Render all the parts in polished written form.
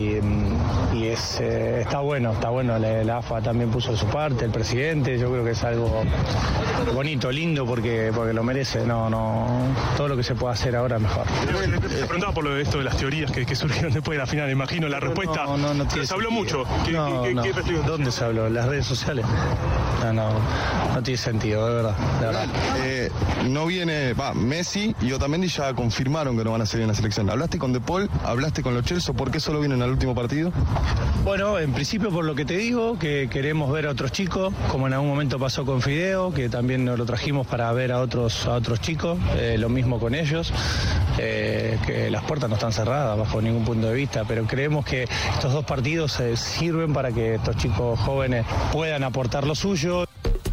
Y está bueno, la AFA también puso de su parte, el presidente, yo creo que es algo bonito, lindo, porque lo merece, todo lo que se pueda hacer ahora es mejor. Te preguntaba por lo de esto de las teorías que surgieron después de la final, imagino la respuesta. Se habló mucho. ¿Dónde se habló? ¿En las redes sociales? No tiene sentido, de verdad. No viene, Messi y Otamendi ya confirmaron que no van a seguir en la selección. ¿Hablaste con De Paul? ¿Hablaste con Lo Celso? ¿Por qué solo vienen al último partido? Bueno, en principio por lo que te digo, que queremos ver a otros chicos, como en algún momento pasó con Fideo, que también nos lo trajimos para ver a otros chicos, lo mismo con ellos, que las puertas no están cerradas bajo ningún punto de vista, pero creemos que estos 2 partidos sirven para que estos chicos jóvenes puedan aportar lo suyo.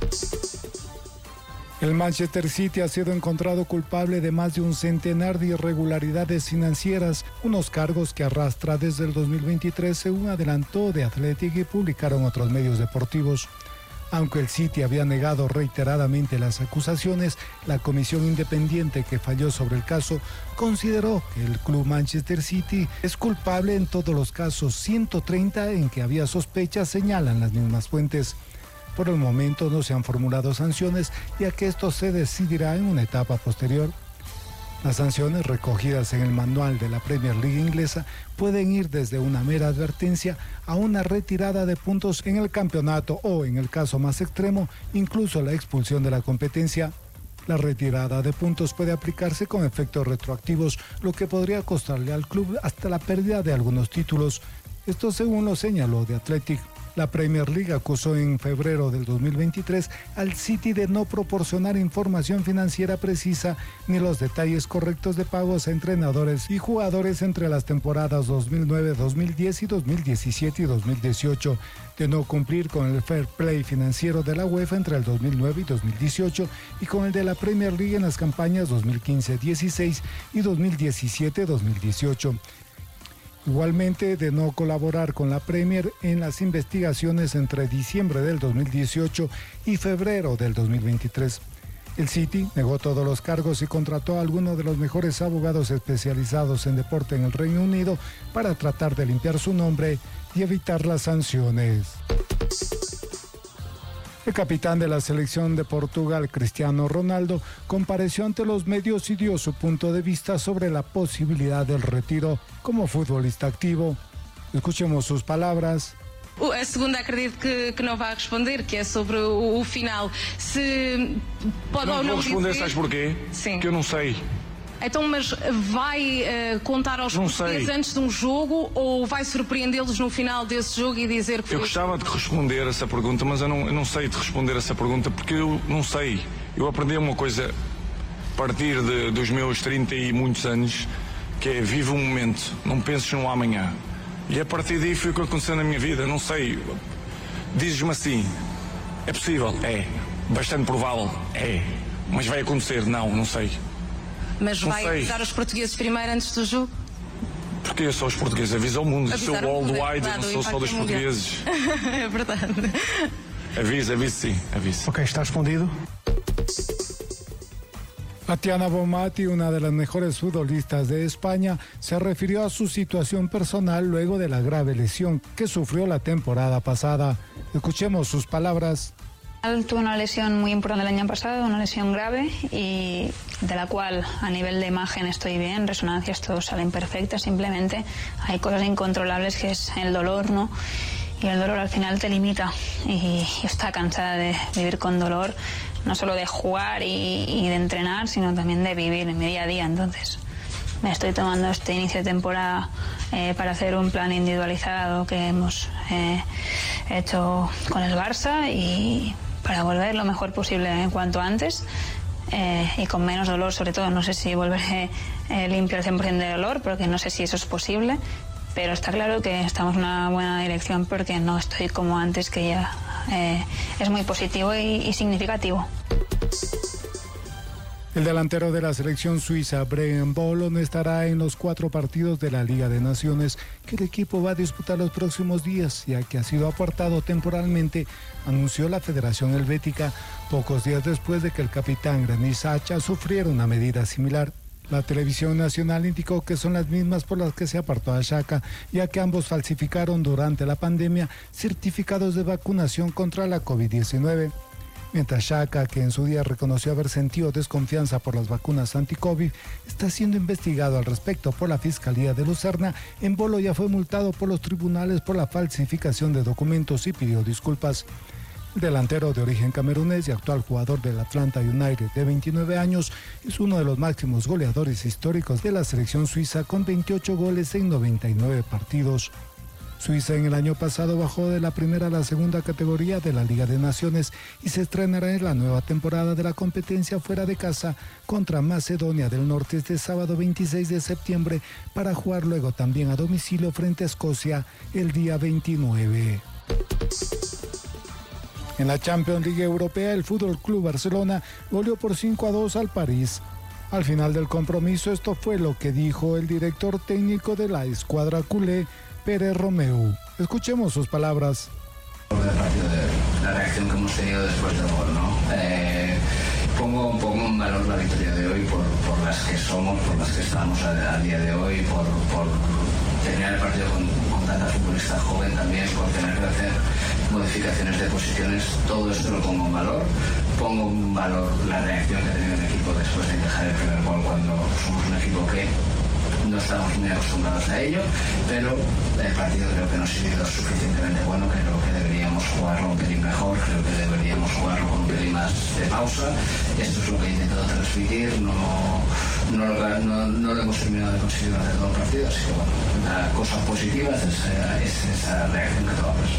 El Manchester City ha sido encontrado culpable de más de un centenar de irregularidades financieras, unos cargos que arrastra desde el 2023, según adelantó The Athletic y publicaron otros medios deportivos. Aunque el City había negado reiteradamente las acusaciones, la comisión independiente que falló sobre el caso consideró que el club Manchester City es culpable en todos los casos 130 en que había sospechas, señalan las mismas fuentes. Por el momento no se han formulado sanciones, ya que esto se decidirá en una etapa posterior. Las sanciones recogidas en el manual de la Premier League inglesa pueden ir desde una mera advertencia a una retirada de puntos en el campeonato o, en el caso más extremo, incluso la expulsión de la competencia. La retirada de puntos puede aplicarse con efectos retroactivos, lo que podría costarle al club hasta la pérdida de algunos títulos. Esto según lo señaló The Athletic. La Premier League acusó en febrero del 2023 al City de no proporcionar información financiera precisa ni los detalles correctos de pagos a entrenadores y jugadores entre las temporadas 2009, 2010 y 2017 y 2018, de no cumplir con el fair play financiero de la UEFA entre el 2009 y 2018 y con el de la Premier League en las campañas 2015-16 y 2017-2018. Igualmente, de no colaborar con la Premier en las investigaciones entre diciembre del 2018 y febrero del 2023. El City negó todos los cargos y contrató a algunos de los mejores abogados especializados en deporte en el Reino Unido para tratar de limpiar su nombre y evitar las sanciones. El capitán de la selección de Portugal, Cristiano Ronaldo, compareció ante los medios y dio su punto de vista sobre la posibilidad del retiro como futbolista activo. Escuchemos sus palabras. A segunda acredito que não vai responder, que é sobre o final. Se pode ou não responder, dizer... sabes porquê? Sim. Que eu não sei. Então, mas vai contar aos portugueses antes de um jogo ou vai surpreendê-los no final desse jogo e dizer que foi... Eu gostava de responder essa pergunta, mas eu não sei de responder essa pergunta porque eu não sei. Eu aprendi uma coisa a partir dos meus 30 e muitos anos, que é vive um momento, não penses no amanhã. E a partir daí foi o que aconteceu na minha vida, não sei. Dizes-me assim, é possível? É. Bastante provável? É. Mas vai acontecer? Não sei. Mas vai avisar os portugueses primeiro antes do jogo? Porque eu sou os portugueses, aviso ao mundo. Eu sou worldwide, não sou só dos portugueses. É verdade. Aviso sim, aviso. Ok, está respondido. Tatiana Bonmati, una de las mejores futbolistas de España, se refirió a su situación personal luego de la grave lesión que sufrió la temporada pasada. Escuchemos sus palabras. Tuve una lesión muy importante el año pasado, una lesión grave y de la cual a nivel de imagen estoy bien, resonancias todo salen perfectas, simplemente hay cosas incontrolables que es el dolor, ¿no? Y el dolor al final te limita y está cansada de vivir con dolor, no solo de jugar y de entrenar, sino también de vivir en mi día a día. Entonces me estoy tomando este inicio de temporada para hacer un plan individualizado que hemos hecho con el Barça y para volver lo mejor posible en cuanto antes y con menos dolor, sobre todo. No sé si volveré limpio al 100% de dolor, porque no sé si eso es posible, pero está claro que estamos en una buena dirección porque no estoy como antes, que ya es muy positivo y significativo. El delantero de la selección suiza, Bryan Bolo, no estará en los 4 partidos de la Liga de Naciones que el equipo va a disputar los próximos días, ya que ha sido apartado temporalmente, anunció la Federación Helvética, pocos días después de que el capitán Granit Xhaka sufriera una medida similar. La televisión nacional indicó que son las mismas por las que se apartó a Xhaka, ya que ambos falsificaron durante la pandemia certificados de vacunación contra la COVID-19. Mientras Xhaka, que en su día reconoció haber sentido desconfianza por las vacunas anti-COVID, está siendo investigado al respecto por la Fiscalía de Lucerna, Embolo ya fue multado por los tribunales por la falsificación de documentos y pidió disculpas. El delantero de origen camerunés y actual jugador del Atlanta United de 29 años es uno de los máximos goleadores históricos de la selección suiza con 28 goles en 99 partidos. Suiza en el año pasado bajó de la primera a la segunda categoría de la Liga de Naciones y se estrenará en la nueva temporada de la competencia fuera de casa contra Macedonia del Norte este sábado 26 de septiembre para jugar luego también a domicilio frente a Escocia el día 29. En la Champions League Europea, el Fútbol Club Barcelona goleó por 5-2 al París. Al final del compromiso, esto fue lo que dijo el director técnico de la escuadra culé, Pérez Romeu. Escuchemos sus palabras. La reacción que hemos tenido después del gol, ¿no? Pongo en valor la victoria de hoy por las que somos, por las que estamos a día de hoy, por terminar el partido con tanta futbolista joven también, por tener que hacer modificaciones de posiciones. Todo esto lo pongo en valor. Pongo en valor la reacción que ha tenido el equipo después de encajar el primer gol, cuando somos un equipo que no estamos muy acostumbrados a ello, pero el partido creo que no ha sido suficientemente bueno. Creo que deberíamos jugarlo un pelín mejor, creo que deberíamos jugarlo con un pelín más de pausa. Esto es lo que he intentado transmitir, no lo hemos terminado de conseguir durante todo el partido, así que bueno, la cosa positiva es esa reacción que tomamos.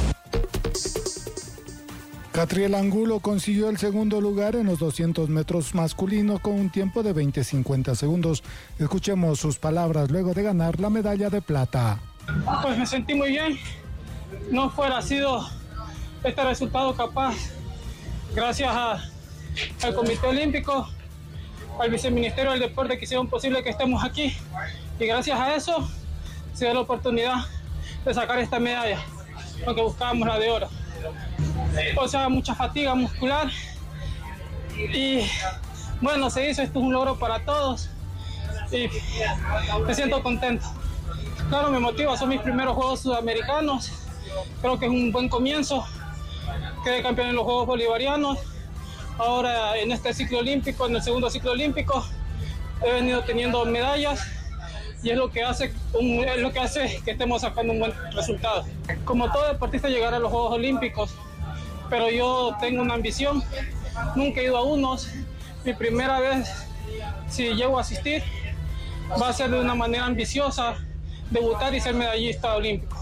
Catriel Angulo consiguió el segundo lugar en los 200 metros masculino con un tiempo de 20:50 segundos. Escuchemos sus palabras luego de ganar la medalla de plata. Pues me sentí muy bien. No fuera sido este resultado capaz, gracias al Comité Olímpico, al Viceministerio del Deporte, que hicieron posible que estemos aquí. Y gracias a eso se dio la oportunidad de sacar esta medalla, aunque buscábamos la de oro. O sea, mucha fatiga muscular y bueno, se hizo. Esto es un logro para todos y me siento contento. Claro, me motiva, son mis primeros Juegos Sudamericanos, creo que es un buen comienzo. Quedé campeón en los Juegos Bolivarianos, ahora en este ciclo olímpico, en el segundo ciclo olímpico, he venido teniendo medallas y es lo que hace que estemos sacando un buen resultado. Como todo deportista, llegar a los Juegos Olímpicos, pero yo tengo una ambición, nunca he ido a unos, mi primera vez, si llego a asistir, va a ser de una manera ambiciosa, debutar y ser medallista olímpico.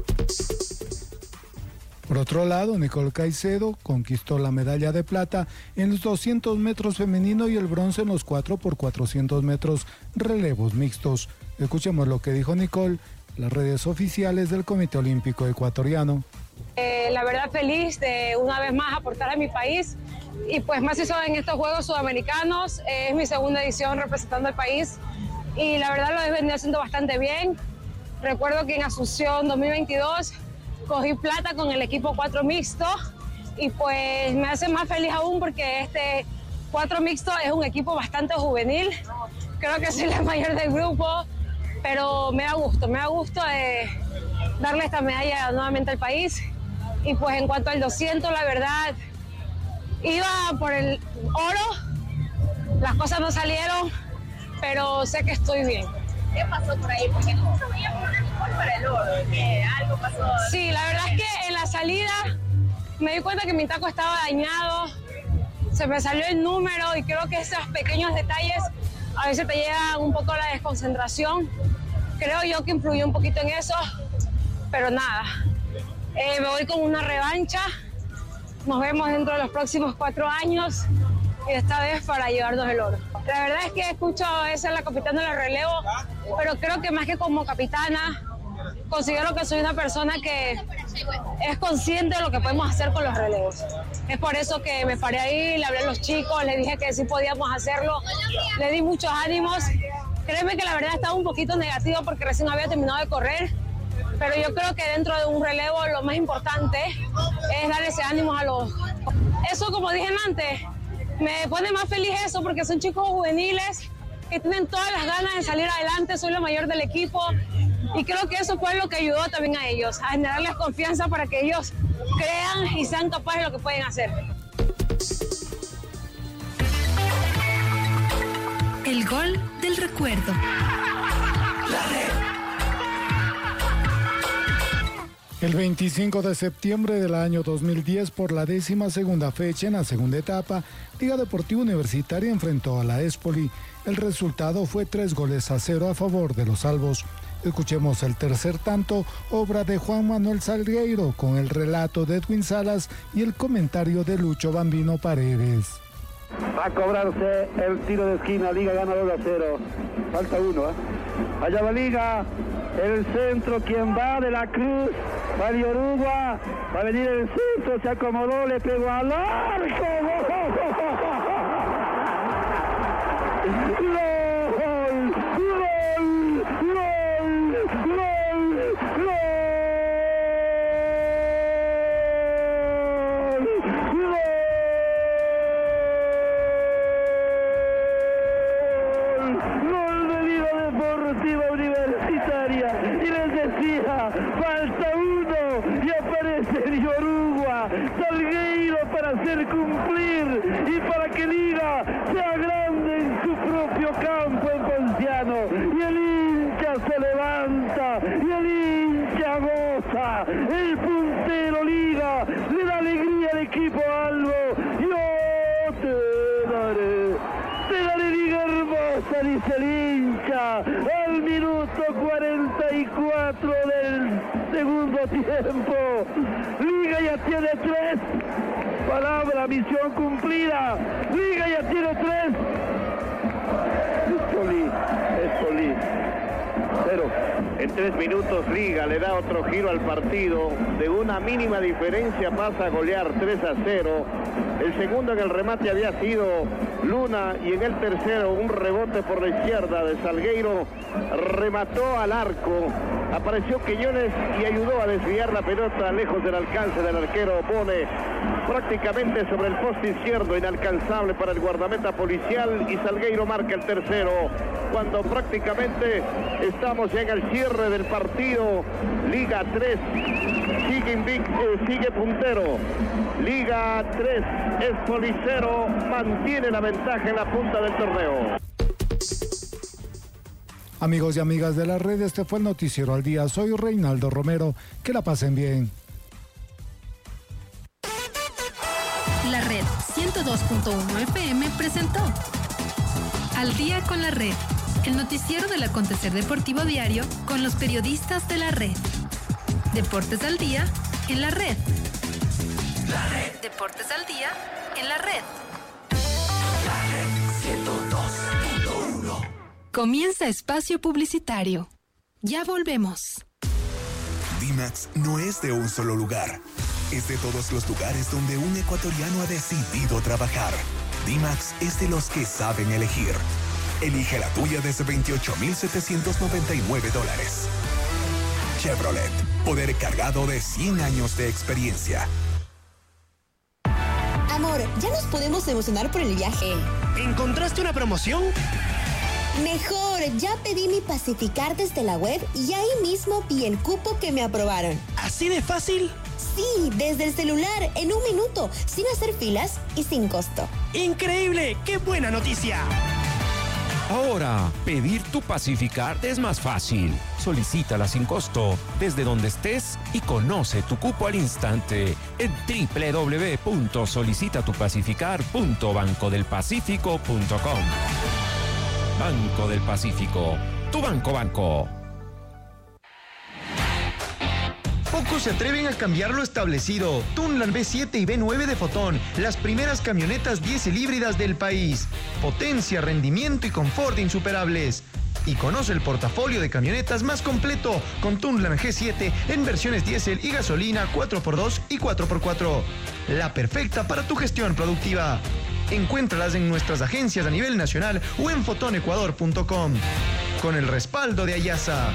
Por otro lado, Nicole Caicedo conquistó la medalla de plata en los 200 metros femenino y el bronce en los 4x400 metros relevos mixtos. Escuchemos lo que dijo Nicole, las redes oficiales del Comité Olímpico Ecuatoriano. La verdad, feliz de una vez más aportar a mi país y pues más eso en estos Juegos Sudamericanos. Es mi segunda edición representando al país y la verdad lo he venido haciendo bastante bien. Recuerdo que en Asunción 2022 cogí plata con el equipo 4 mixto y pues me hace más feliz aún porque este 4 mixto es un equipo bastante juvenil. Creo que soy la mayor del grupo, pero me da gusto darle esta medalla nuevamente al país. Y pues en cuanto al 200, la verdad, iba por el oro, las cosas no salieron, pero sé que estoy bien. ¿Qué pasó por ahí? Porque no sabíamos gol para el oro, que algo pasó. Sí, la verdad es que en la salida me di cuenta que mi taco estaba dañado, se me salió el número y creo que esos pequeños detalles a veces te llevan un poco a la desconcentración. Creo yo que influyó un poquito en eso, pero nada. Me voy con una revancha, nos vemos dentro de los próximos 4 años y esta vez para llevarnos el oro. La verdad es que escucho a veces la capitana del relevo, pero creo que más que como capitana, considero que soy una persona que es consciente de lo que podemos hacer con los relevos. Es por eso que me paré ahí, le hablé a los chicos, les dije que sí podíamos hacerlo, le di muchos ánimos. Créeme que la verdad estaba un poquito negativo porque recién había terminado de correr, pero yo creo que dentro de un relevo lo más importante es darle ese ánimo a los... Eso, como dije antes, me pone más feliz eso porque son chicos juveniles que tienen todas las ganas de salir adelante, soy la mayor del equipo y creo que eso fue lo que ayudó también a ellos, a generarles confianza para que ellos crean y sean capaces de lo que pueden hacer. El gol del recuerdo. El 25 de septiembre del año 2010, por la 12ª fecha en la segunda etapa, Liga Deportiva Universitaria enfrentó a la Espoli. El resultado fue 3-0 a favor de los albos. Escuchemos el tercer tanto, obra de Juan Manuel Salgueiro, con el relato de Edwin Salas y el comentario de Lucho Bambino Paredes. Va a cobrarse el tiro de esquina, Liga gana 2-0. Falta uno, Allá va Liga, el centro, quien va de la Cruz, va de Oruga, va a venir el centro, se acomodó, le pegó al arco. Falta uno y aparece Dioruga, Salgueiro para hacer cumplir y para que Liga sea grande en su propio campo en Ponciano. Y el hincha se levanta y el hincha goza. El puntero Liga le da alegría al equipo Albo. Yo te daré Liga hermosa, dice el hincha, al minuto 44 del segundo tiempo. Liga ya tiene 3. Palabra, misión cumplida. Liga ya tiene 3. Espoli. 0. En 3 minutos Liga le da otro giro al partido. De una mínima diferencia pasa a golear 3-0. El segundo en el remate había sido Luna y en el tercero un rebote por la izquierda de Salgueiro. Remató al arco. Apareció Quiñones y ayudó a desviar la pelota lejos del alcance del arquero Bone. Prácticamente sobre el poste izquierdo, inalcanzable para el guardameta policial, y Salgueiro marca el tercero. Cuando prácticamente estamos ya en el cierre del partido, Liga 3 sigue puntero. Liga 3, Espoli 0, mantiene la ventaja en la punta del torneo. Amigos y amigas de la red, este fue el Noticiero al Día. Soy Reinaldo Romero. Que la pasen bien. La red 102.1 FM presentó Al Día con la Red, el noticiero del acontecer deportivo diario con los periodistas de la red. Deportes al día en la red. La red. Deportes al día en la red. La red 102.1. Comienza espacio publicitario. Ya volvemos. D-Max no es de un solo lugar. Es de todos los lugares donde un ecuatoriano ha decidido trabajar. D-Max es de los que saben elegir. Elige la tuya desde $28,799. Chevrolet, poder cargado de 100 años de experiencia. Amor, ya nos podemos emocionar por el viaje. ¿Encontraste una promoción? Mejor, ya pedí mi Pacificar desde la web y ahí mismo vi el cupo que me aprobaron. ¿Así de fácil? Sí, desde el celular, en 1 minuto, sin hacer filas y sin costo. ¡Increíble! ¡Qué buena noticia! Ahora, pedir tu Pacificar es más fácil. Solicítala sin costo desde donde estés y conoce tu cupo al instante en www.solicitatupacificar.bancodelpacifico.com. Banco del Pacífico, tu banco. Pocos se atreven a cambiar lo establecido. Tunland B7 y B9 de Fotón, las primeras camionetas diésel híbridas del país. Potencia, rendimiento y confort insuperables. Y conoce el portafolio de camionetas más completo con Tunland G7 en versiones diésel y gasolina 4x2 y 4x4. La perfecta para tu gestión productiva. Encuéntralas en nuestras agencias a nivel nacional o en fotonecuador.com. Con el respaldo de Ayasa.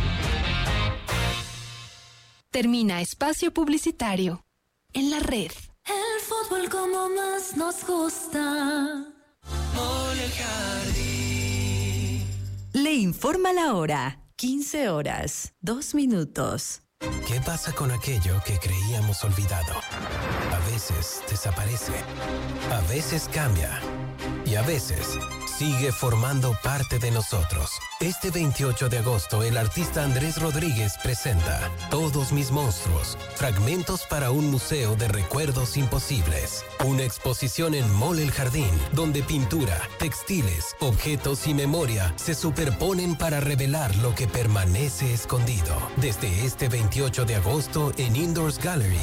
Termina espacio publicitario en la red. El fútbol como más nos gusta. Mole Jardín. Le informa la hora. 15 horas, 2 minutos. ¿Qué pasa con aquello que creíamos olvidado? A veces desaparece, a veces cambia y a veces sigue formando parte de nosotros. Este 28 de agosto, el artista Andrés Rodríguez presenta Todos mis monstruos, fragmentos para un museo de recuerdos imposibles. Una exposición en Mall El Jardín, donde pintura, textiles, objetos y memoria se superponen para revelar lo que permanece escondido. Desde este 28 de agosto en Indoors Gallery,